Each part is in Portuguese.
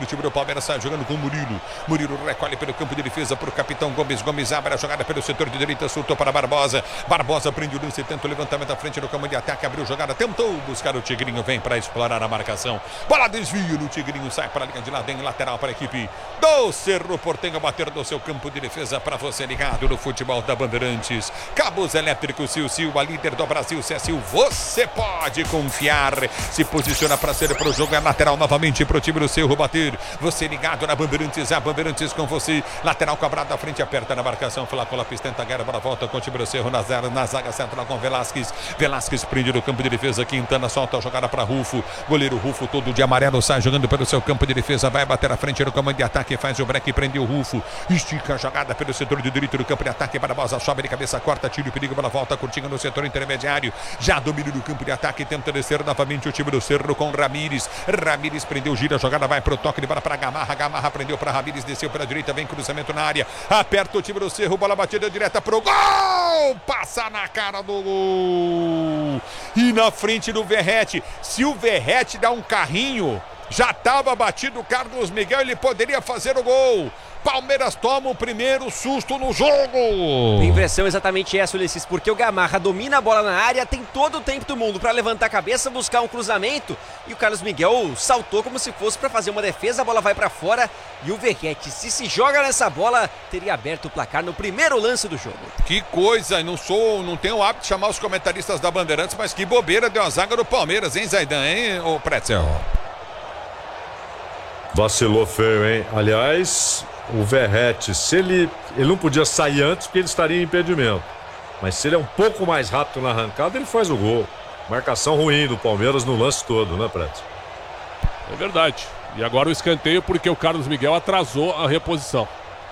o time do Palmeiras sai jogando com o Murilo. Murilo recolhe pelo campo de defesa para o capitão Gomes. Gomes abre a jogada pelo setor de direita, soltou para Barbosa. Barbosa prende o lance e tenta o levantamento à frente do campo de ataque. Abriu jogada, tentou buscar o Tigrinho. Vem para explorar a marcação. Bola desvio no Tigrinho, sai para a linha de lado em lateral para a equipe do Cerro Porteño. Bater do seu campo de defesa para você ligado no futebol da Bandeirantes. Cabos elétricos Sil, a líder do Brasil, Sil. Você pode confiar. Se posiciona para ser pro jogo. É lateral novamente pro time do Cerro bater. Você ligado na Bandeirantes, a Bandeirantes com você. Lateral cobrado à frente, aperta na marcação. Flaco Lopes tenta a guerra para a volta com o time do Cerro na zaga central com Velasquez. Velasquez prende no campo de defesa. Quintana solta a jogada para Rufo. Goleiro Rufo todo de amarelo sai jogando pelo seu campo de defesa. Vai bater à frente no comando de ataque. Faz o break, prende o Rufo. Estica a jogada pelo setor de direito do campo de ataque. Barbosa sobe de cabeça, corta, tira o perigo para a volta. Curtinha no setor intermediário. Já domina no campo de ataque. Tenta descer novamente o time do Cerro com Ramires. Ramires prendeu, gira a jogada. Vai pro toque de bola para Gamarra. Gamarra prendeu para Ramires. Desceu pela direita. Vem cruzamento na área. Aperta o time do Cerro. Bola batida direta pro gol. Passa na cara do gol. E na frente do Verrete. Se o Verrete dá um carrinho, já estava batido o Carlos Miguel. Ele poderia fazer o gol. Palmeiras toma o primeiro susto no jogo. A impressão é exatamente essa, Ulisses, porque o Gamarra domina a bola na área, tem todo o tempo do mundo para levantar a cabeça, buscar um cruzamento, e o Carlos Miguel saltou como se fosse para fazer uma defesa, a bola vai para fora, e o Verrete, se joga nessa bola, teria aberto o placar no primeiro lance do jogo. Que coisa, não tenho o hábito de chamar os comentaristas da Bandeirantes, mas que bobeira deu a zaga do Palmeiras, hein, Zaidan, hein, ô Pretzel? Vacilou feio, hein? Aliás, o Verrete, se ele não podia sair antes porque ele estaria em impedimento. Mas se ele é um pouco mais rápido na arrancada, ele faz o gol. Marcação ruim do Palmeiras no lance todo, né, Pretzel? É verdade. E agora o escanteio porque o Carlos Miguel atrasou a reposição.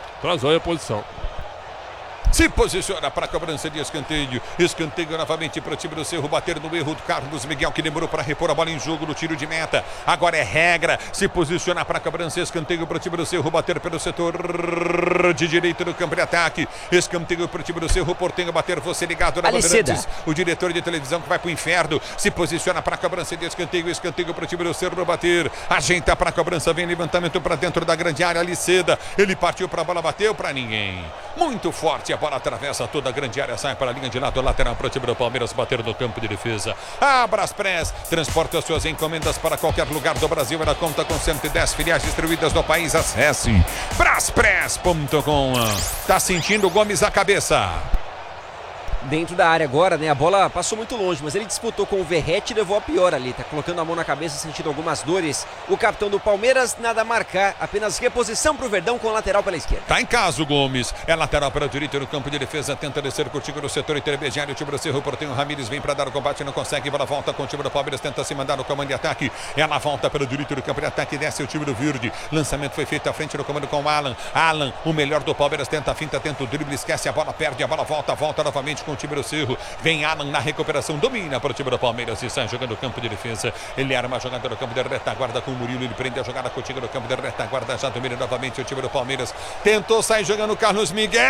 Se posiciona para a cobrança de escanteio. Escanteio novamente para o time do Cerro bater no erro do Carlos Miguel, que demorou para repor a bola em jogo no tiro de meta. Agora é regra. Se posiciona para a cobrança. Escanteio para o time do Cerro bater pelo setor de direita do campo de ataque. Escanteio para o time do Cerro Porteño bater. Você ligado na Bandeirantes. O diretor de televisão que vai para o inferno. Se posiciona para a cobrança de escanteio. Escanteio para o time do Cerro bater. Ajeita para a cobrança. Vem levantamento para dentro da grande área. Ali Seda. Ele partiu para a bola, bateu para ninguém. Muito forte a bola atravessa toda a grande área, sai para a linha de lado lateral para o time do Palmeiras bater no campo de defesa. A Braspress transporta suas encomendas para qualquer lugar do Brasil. Ela conta com 110 filiais distribuídas no país. Acesse braspress.com. Tá sentindo o Gomes a cabeça? Dentro da área agora, né? A bola passou muito longe, mas ele disputou com o Verrete e levou a pior ali. Tá colocando a mão na cabeça, sentindo algumas dores. O capitão do Palmeiras, nada a marcar. Apenas reposição pro Verdão com o lateral pela esquerda. Tá em casa o Gomes. É lateral para o direito no campo de defesa. Tenta descer contigo no setor intermediário. O time do Cerro Porteño. Ramires vem para dar o combate, não consegue. Bola volta com o time do Palmeiras. Tenta se mandar no comando de ataque. Ela volta pelo direito do campo de ataque. Desce o time do Verde. Lançamento foi feito à frente no comando com o Alan. Alan, o melhor do Palmeiras. Tenta a finta, tenta o drible. Esquece a bola, perde a bola. Volta novamente com o time do Cerro. Vem Alan na recuperação, domina para o time do Palmeiras e sai jogando o campo de defesa. Ele arma a jogada no campo de retaguarda com o Murilo. Ele prende a jogada contigo no campo de retaguarda. Já domina novamente o time do Palmeiras. Tentou sair jogando o Carlos Miguel.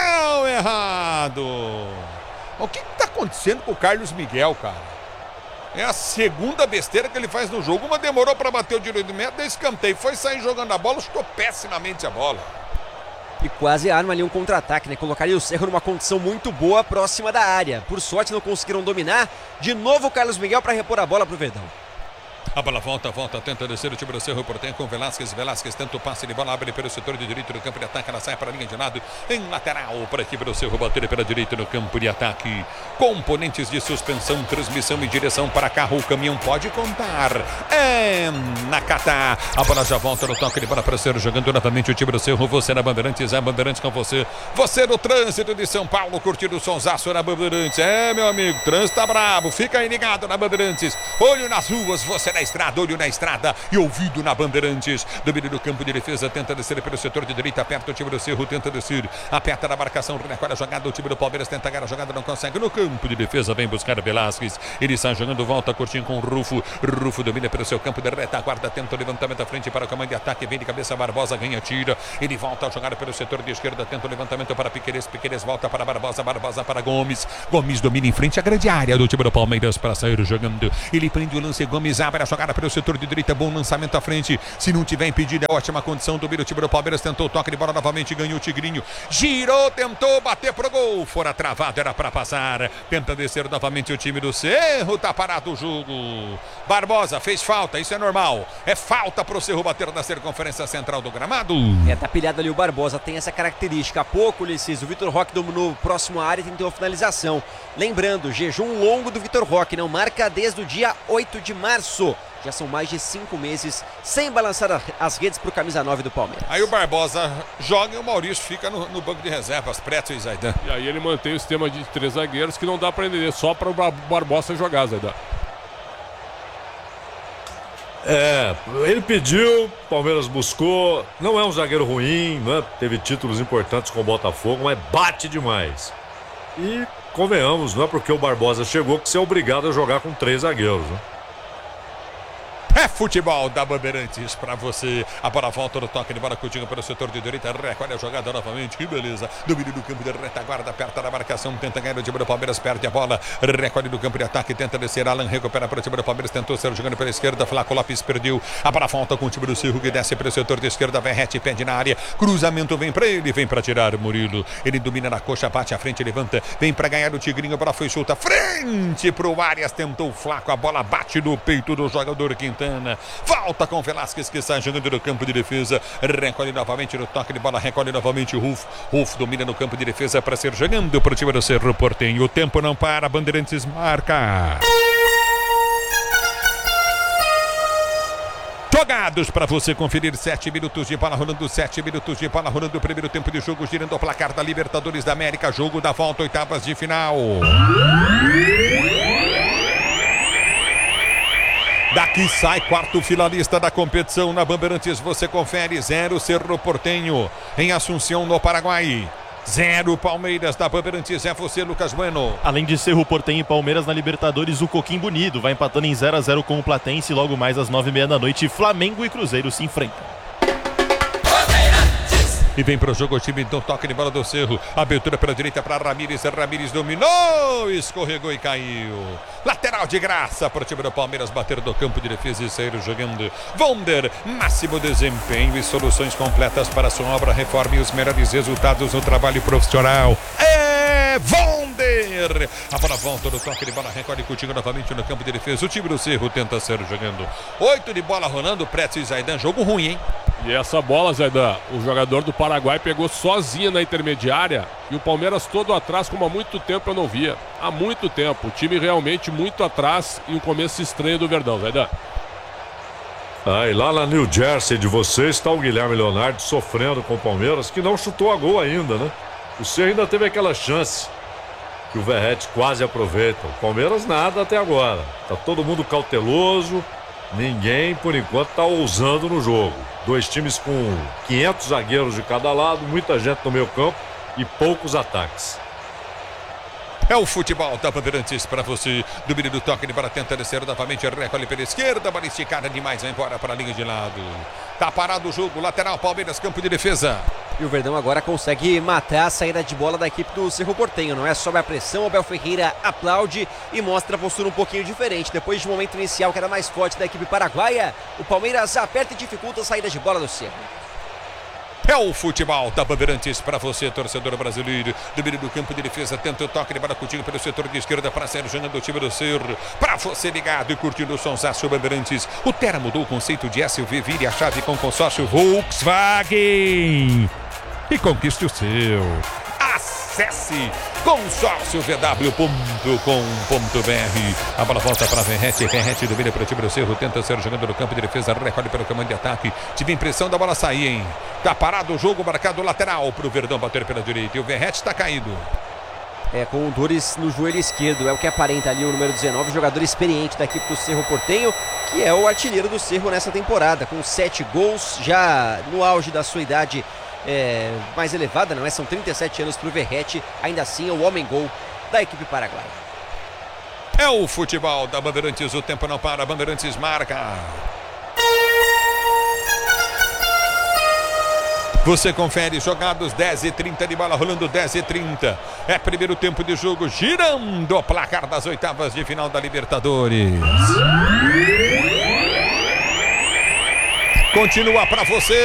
Errado. O que está acontecendo com o Carlos Miguel, cara? É a segunda besteira que ele faz no jogo. Uma demorou para bater o direito de meta, escanteio. Foi sair jogando a bola, chutou pessimamente a bola. E quase arma ali um contra-ataque, né? Colocaria o Cerro numa condição muito boa próxima da área. Por sorte não conseguiram dominar. De novo o Carlos Miguel para repor a bola pro Verdão. A bola volta, tenta descer o time do Cerro Porteño com Velasquez tenta o passe de bola, abre pelo setor de direito do campo de ataque, ela sai para a linha de lado, em lateral para a equipe do Cerro bater pela direita no campo de ataque. Componentes de suspensão, transmissão e direção para carro, o caminhão pode contar. É Nakata. A bola já volta no toque de bola para o Cerro, jogando novamente o time do Cerro. Você na Bandeirantes, a Bandeirantes com você. Você no trânsito de São Paulo, curtindo o sonsaço na Bandeirantes. É, meu amigo, trânsito tá brabo, fica aí ligado na Bandeirantes. Olho nas ruas, você na estrada, olho na estrada e ouvido na Bandeirantes. Domínio do campo de defesa, tenta descer pelo setor de direita, aperta o time do Cerro, tenta descer, aperta na marcação, recolhe a jogada, o time do Palmeiras tenta ganhar a jogada, não consegue. No campo de defesa, vem buscar Velasquez, ele sai jogando, volta curtinho com o Rufo. Rufo domina pelo seu campo de retaguarda, tenta o levantamento à frente para o comando de ataque, vem de cabeça Barbosa, ganha, tira, ele volta a jogar pelo setor de esquerda, tenta o levantamento para Piquerez, Piquerez volta para Barbosa, Barbosa para Gomes, Gomes domina em frente à grande área do time do Palmeiras para sair jogando, ele prende o lance, Gomes abre a jogada pelo setor de direita, bom lançamento à frente. Se não tiver impedido, é ótima condição. Domina o time do Palmeiras, tentou o toque de bola novamente, ganhou o Tigrinho. Girou, tentou bater pro gol. Fora travado, era para passar. Tenta descer novamente o time do Cerro. Tá parado o jogo. Barbosa fez falta, isso é normal. É falta pro Cerro bater na circunferência central do gramado. Tá pilhado ali o Barbosa, tem essa característica. Há pouco, Ulisses, o Vitor Roque dominou próximo à área e tentou a finalização. Lembrando, jejum longo do Vitor Roque, não marca desde o dia 8 de março. Já são mais de 5 meses sem balançar as redes pro camisa 9 do Palmeiras. Aí o Barbosa joga e o Maurício fica no banco de reservas, Preto e Zaidan. E aí ele mantém o sistema de 3 zagueiros que não dá para entender, só para o Barbosa jogar, Zaidan. Ele pediu, Palmeiras buscou, não é um zagueiro ruim, né? Teve títulos importantes com o Botafogo, mas bate demais. E convenhamos, não é porque o Barbosa chegou que você é obrigado a jogar com 3 zagueiros, né? É futebol da Bandeirantes pra você. A bola volta no toque de bola Coutinho pelo setor de direita. Recolhe a jogada novamente. Que beleza. Domínio do campo de retaguarda. Aperta na marcação. Tenta ganhar o time do Palmeiras. Perde a bola. Recolhe do campo de ataque. Tenta descer. Alan recupera para o time do Palmeiras. Tentou ser jogando pela esquerda. Flaco Lopes perdeu. A bola volta com o time do Cerro que desce pelo setor de esquerda. Verrete pede na área. Cruzamento vem pra ele. Vem pra tirar o Murilo. Ele domina na coxa. Bate à frente. Levanta. Vem pra ganhar o Tigrinho. A bola foi solta. Frente pro Arias. Tentou o Flaco. A bola bate no peito do jogador Quintana. Volta com Velasquez que sai jogando no campo de defesa. Recolhe novamente no toque de bola. Recolhe novamente o Ruf. Ruf domina no campo de defesa para ser jogando para o time do Cerro Porteño. O tempo não para. Bandeirantes marca. Jogados para você conferir. 7 minutos de bola rolando. 7 minutos de bola rolando. Primeiro tempo de jogo girando o placar da Libertadores da América. Jogo da volta, oitavas de final. Daqui sai quarto finalista da competição na Bandeirantes. Você confere 0 Cerro Porteño em Assunção, no Paraguai. 0 Palmeiras da Bandeirantes. É você, Lucas Bueno. Além de Cerro Porteño e Palmeiras na Libertadores, o Coquim Bonito vai empatando em 0-0 com o Platense. Logo mais às 9h30 da noite, Flamengo e Cruzeiro se enfrentam. E vem pro jogo o time do toque de bola do Cerro. Abertura pela direita para Ramírez. Ramírez dominou, escorregou e caiu. Lateral de graça para o time do Palmeiras bater do campo de defesa e sair jogando. Wonder, máximo desempenho e soluções completas para a sua obra. Reforme os melhores resultados no trabalho profissional. É Wonder! A bola volta no toque de bola. Recolhe Coutinho novamente no campo de defesa. O time do Cerro tenta ser jogando. 8 de bola rolando. Preto e Zaidan. Jogo ruim, hein? E essa bola, Zaidan, o jogador do Paraguai pegou sozinha na intermediária e o Palmeiras todo atrás, como há muito tempo eu não via. Há muito tempo. O time realmente muito atrás e um começo estranho do Verdão, Zaidan. E lá na New Jersey de vocês está o Guilherme Leonardo sofrendo com o Palmeiras, que não chutou a gol ainda, né? O Cerro ainda teve aquela chance que o Verrete quase aproveita. O Palmeiras nada até agora. Tá todo mundo cauteloso. Ninguém, por enquanto, está ousando no jogo. 2 times com 500 zagueiros de cada lado, muita gente no meio campo e poucos ataques. É o futebol da Bandeirantes para você. Domínio do toque de bola, tenta descer novamente. Recolhe pela esquerda, bola esticada demais, vai embora para a linha de lado. Tá parado o jogo, lateral, Palmeiras, campo de defesa. E o Verdão agora consegue matar a saída de bola da equipe do Cerro Porteño. Não é sob a pressão, o Abel Ferreira aplaude e mostra a postura um pouquinho diferente. Depois de um momento inicial que era mais forte da equipe paraguaia, o Palmeiras aperta e dificulta a saída de bola do Cerro. É o futebol da Bandeirantes para você, torcedor brasileiro. Domínio do campo de defesa, tenta o toque de bola Coutinho pelo setor de esquerda para ser jogando o time do Cerro. Para você ligado e curtindo o Sonsaço Bandeirantes. O Terra mudou o conceito de SUV, vire a chave com consórcio Volkswagen e conquiste o seu. Acesse consórciovw.com.br. A bola volta para Verrete. Verrete domina para o time do Cerro. Tenta ser jogando no campo de defesa. Recolhe pelo comando de ataque. Tive a impressão da bola sair, hein? Tá parado o jogo, marcado lateral para o Verdão bater pela direita. E o Verrete está caído. Com dores no joelho esquerdo. É o que aparenta ali o número 19, jogador experiente da equipe do Cerro Porteño, que é o artilheiro do Cerro nessa temporada, com 7 gols, já no auge da sua idade mais elevada, não é? São 37 anos para o Verrete, ainda assim é o homem-gol da equipe paraguaia. É o futebol da Bandeirantes, o tempo não para, Bandeirantes marca. Você confere jogados 10h30 de bola rolando, 10h30. É primeiro tempo de jogo, girando o placar das oitavas de final da Libertadores. continua para você.